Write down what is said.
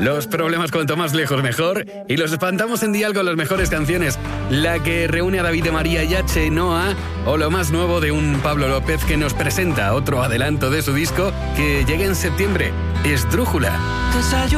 Los problemas cuanto más lejos mejor. Y los espantamos en dial con las mejores canciones. La que reúne a David de María y a Chenoa. O lo más nuevo de un Pablo López que nos presenta otro adelanto de su disco que llega en septiembre. Esdrújula.